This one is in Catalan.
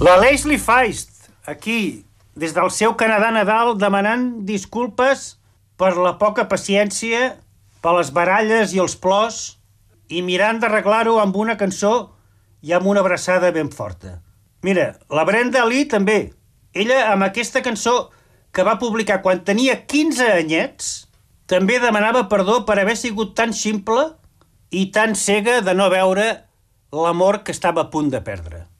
La Leslie Feist, aquí, des del seu Canadà Nadal, demanant disculpes per la poca paciència, per les baralles i els plors, i mirant d'arreglar-ho amb una cançó i amb una abraçada ben forta. Mira, la Brenda Lee també. Ella, amb aquesta cançó que va publicar quan tenia 15 anyets, també demanava perdó per haver sigut tan ximple i tan cega de no veure l'amor que estava a punt de perdre.